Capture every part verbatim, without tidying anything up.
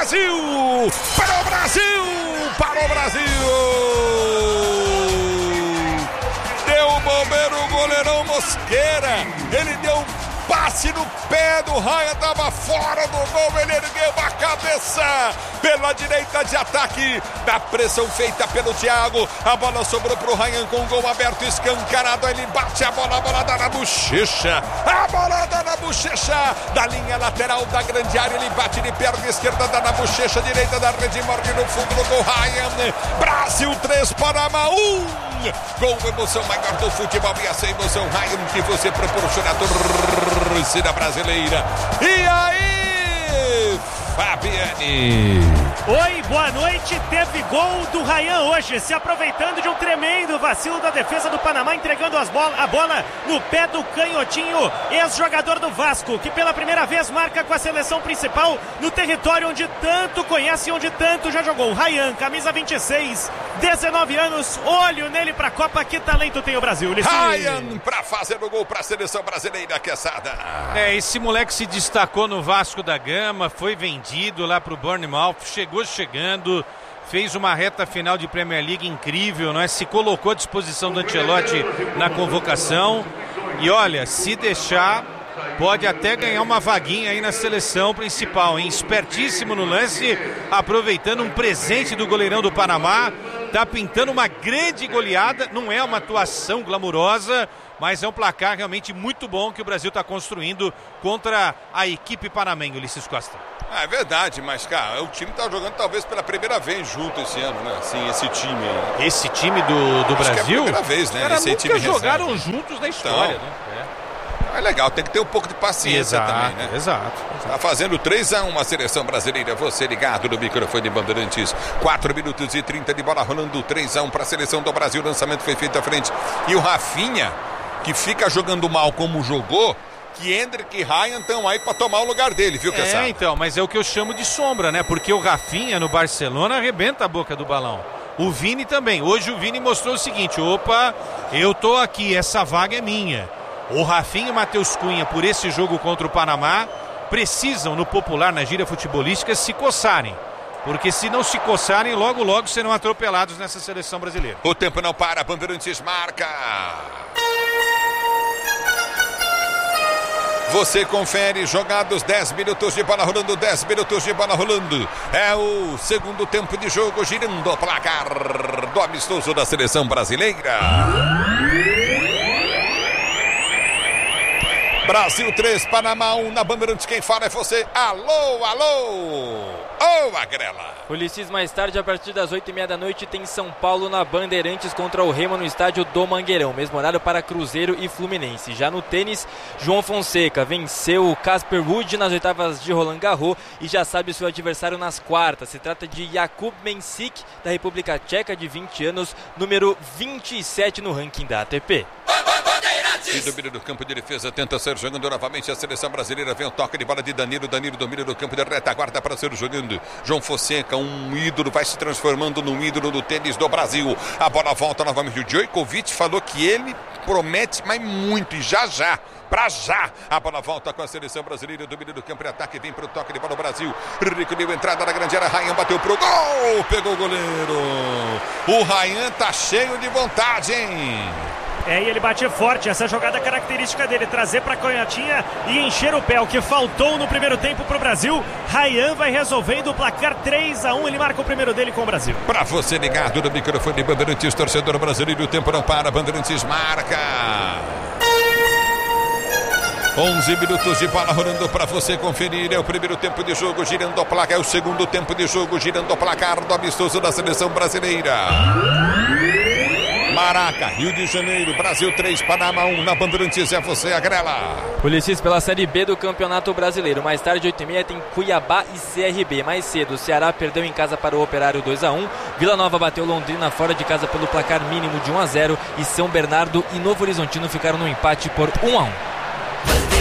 Brasil! Para o Brasil! Para o Brasil! Deu o bombeiro, o goleirão Mosqueira. Ele deu um passe no pé do Ryan, estava fora do gol, ele ergueu a cabeça pela direita de ataque, da pressão feita pelo Thiago, a bola sobrou pro Ryan com o gol aberto, escancarado, ele bate a bola, a bola dá na bochecha, a bola dá na bochecha, da linha lateral da grande área, ele bate de perna esquerda, dá na bochecha direita da rede, morre no fundo do gol, Ryan, Brasil três, Panamá um, gol, emoção maior do futebol, e essa emoção, Ryan, que você proporciona a torcida brasileira. E aí, Fabiane? Oi, boa noite. Teve gol do Ryan hoje, se aproveitando de um tremendo vacilo da defesa do Panamá, entregando as bola, a bola no pé do canhotinho, ex-jogador do Vasco, que pela primeira vez marca com a seleção principal no território onde tanto conhece e onde tanto já jogou. Ryan, camisa vinte e seis, dezenove anos, olho nele pra Copa, que talento tem o Brasil. Ryan pra fazer o gol pra seleção brasileira, Quesada. É, esse moleque se destacou no Vasco da Gama, foi vendido lá pro Bournemouth, chegou chegando, fez uma reta final de Premier League incrível, não é? Se colocou à disposição do Ancelotti na convocação e olha, se deixar, pode até ganhar uma vaguinha aí na seleção principal, hein? Espertíssimo no lance, aproveitando um presente do goleirão do Panamá, tá pintando uma grande goleada, não é uma atuação glamurosa, mas é um placar realmente muito bom que o Brasil está construindo contra a equipe panamenha, Ulisses Costa. Ah, é verdade, mas, cara, o time tá jogando talvez pela primeira vez junto esse ano, né? Assim, esse time aí. Esse time do, do Brasil? Que é a primeira vez, né? Os caras esse nunca time jogaram reserva. juntos na história, então, né? É. É legal, tem que ter um pouco de paciência exato, também, né? Exato, exato. Tá fazendo três a um a seleção brasileira. Você ligado no microfone de Bandeirantes. quatro minutos e trinta de bola rolando. três a um para a seleção do Brasil. O lançamento foi feito à frente. E o Rafinha, que fica jogando mal como jogou, que Hendrick e Ryan estão aí para tomar o lugar dele, viu, Cassado? É, então, mas é o que eu chamo de sombra, né? Porque o Rafinha no Barcelona arrebenta a boca do balão. O Vini também. Hoje o Vini mostrou o seguinte: opa, eu tô aqui, essa vaga é minha. O Rafinha e o Matheus Cunha, por esse jogo contra o Panamá, precisam, no popular, na gíria futebolística, se coçarem. Porque se não se coçarem, logo, logo serão atropelados nessa seleção brasileira. O tempo não para, Bandeirantes marca. Você confere, jogados dez minutos de bola rolando, dez minutos de bola rolando. É o segundo tempo de jogo, girando o placar do amistoso da seleção brasileira. Brasil três, Panamá um, na Bandeirantes, quem fala é você. Alô, alô, ô Magrela. Ulisses, mais tarde, a partir das oito e meia da noite, tem São Paulo na Bandeirantes contra o Remo no estádio do Mangueirão. Mesmo horário para Cruzeiro e Fluminense. Já no tênis, João Fonseca venceu o Casper Ruud nas oitavas de Roland Garros e já sabe o seu adversário nas quartas. Se trata de Jakub Mensik, da República Tcheca, de vinte anos, número vinte e sete no ranking da A T P. E domínio do campo de defesa, tenta ser jogando novamente a seleção brasileira, vem o toque de bola de Danilo, Danilo domina do campo de retaguarda para ser jogando, João Fonseca, um ídolo, vai se transformando num ídolo do tênis do Brasil, a bola volta novamente, o Djokovic falou que ele promete, mas muito, e já já, pra já, a bola volta com a seleção brasileira, domínio do campo de ataque, vem pro toque de bola do Brasil, recolheu entrada na grande área, Ryan bateu pro gol, pegou o goleiro, o Ryan tá cheio de vontade, hein? É, e ele bate forte, essa jogada característica dele, trazer para a canhotinha e encher o pé, o que faltou no primeiro tempo para o Brasil. Ryan vai resolvendo o placar três a um, ele marca o primeiro dele com o Brasil. Para você ligado no microfone de Bandeirantes, torcedor brasileiro, o tempo não para, Bandeirantes marca. onze minutos de bola rolando para você conferir, é o primeiro tempo de jogo, girando o placar, é o segundo tempo de jogo, girando o placar do amistoso da seleção brasileira. Maraca, Rio de Janeiro, Brasil três, Panamá um, na Bandeirantes é você, a Grela. Ulisses, pela Série B do Campeonato Brasileiro, mais tarde, oito e meia, tem Cuiabá e C R B. Mais cedo, o Ceará perdeu em casa para o Operário dois a um, Vila Nova bateu Londrina fora de casa pelo placar mínimo de um a zero e São Bernardo e Novo Horizontino ficaram no empate por um a um.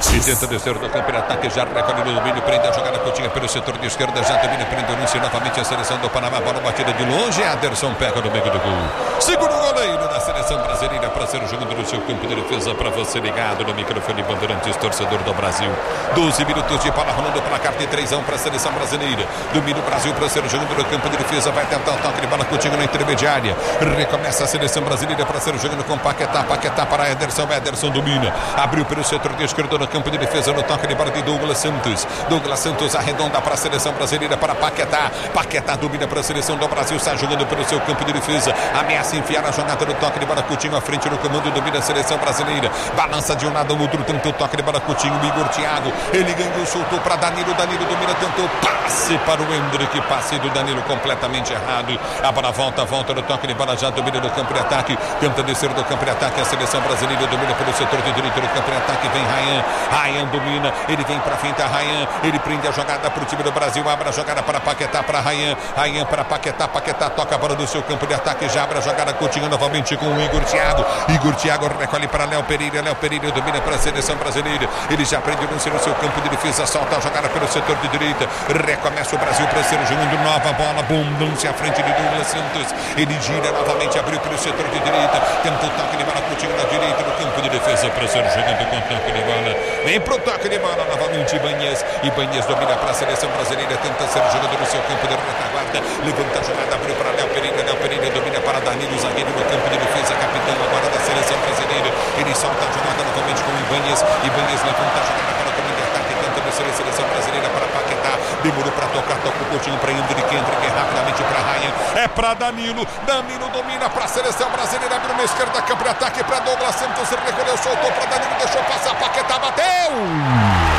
E tenta descer do campo de ataque, já recolhe no domínio, prende a jogada Coutinho pelo setor de esquerda, já domina, prende o lance novamente a seleção do Panamá, bola batida de longe, Aderson pega no meio do gol. Segura o goleiro da seleção brasileira para ser jogando no seu campo de defesa, para você ligado no microfone Bandeirantes, torcedor do Brasil. doze minutos de bola rolando, placar de três a um para a seleção brasileira. Domina o Brasil para ser jogando no campo de defesa, vai tentar o toque de bola Coutinho na intermediária. Recomeça a seleção brasileira para ser jogando com Paquetá, Paquetá para Ederson, Ederson domina, abriu pelo setor de esquerda no campo de defesa, no toque de bola de Douglas Santos. Douglas Santos arredonda para a seleção brasileira, para Paquetá. Paquetá domina para a seleção do Brasil, está jogando pelo seu campo de defesa, ameaça enfiar a jogada no toque de bola Coutinho à frente no comando, domina a seleção brasileira, balança de um lado ao outro, tentou o toque de bola Coutinho, Igor Thiago, ele ganhou, soltou para Danilo, Danilo domina, tentou passe para o Hendrick, passe do Danilo completamente errado, a bola volta, volta no toque de bola, já domina no campo de ataque, tenta descer do campo de ataque, a seleção brasileira domina pelo setor de direito do campo de ataque, vem Ryan, Ryan domina, ele vem para frente a Ryan, ele prende a jogada para o time do Brasil, abre a jogada para Paquetá, para Ryan, Ryan para Paquetá, Paquetá toca a bola do seu campo de ataque, já abre a jogada, Coutinho novamente com o Igor Thiago, Igor Thiago recolhe para Léo Pereira, Léo Pereira domina para a seleção brasileira, ele já prende o lance no seu campo de defesa, solta a jogada pelo setor de direita, recomeça o Brasil para ser jogando nova bola, bom lance à frente de Douglas Santos, ele gira novamente, abriu pelo setor de direita, tenta o toque de bola, Coutinho na direita no campo de defesa para ser jogando com toque de bola, vem pro toque de bola novamente Ibanez, Ibanez domina para a seleção brasileira, tenta ser jogando no seu campo de retaguarda, levanta a jogada, abriu para Léo Pereira, Léo Pereira domina para Danilo, zagueiro no campo de defesa, capitão agora da seleção brasileira, ele solta a jogada novamente com Ibanez, Ibanez levanta a jogada para o comando de ataque, tenta descer a seleção brasileira para Paquetá, demorou para tocar, toca o Coutinho para Hendrick, Hendrick rapidamente para Ryan, é para Danilo, Danilo domina para a seleção brasileira, abriu na esquerda, campo de ataque para Douglas Santos, recolheu, soltou para Danilo, deixou passar, Paquetá bateu!